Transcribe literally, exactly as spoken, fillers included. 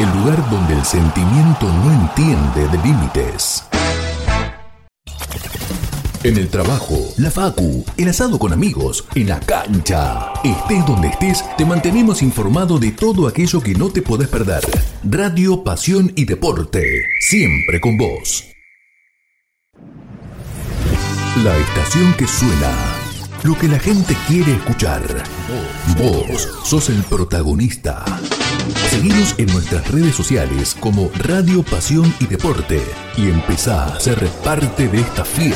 el lugar donde el sentimiento no entiende de límites. En el trabajo, la facu, el asado con amigos, en la cancha. Estés donde estés, te mantenemos informado de todo aquello que no te podés perder. Radio, pasión y deporte, siempre con vos. La estación que suena, lo que la gente quiere escuchar. Vos sos el protagonista. Seguinos en nuestras redes sociales como Radio, Pasión y Deporte y empezá a ser parte de esta fiesta.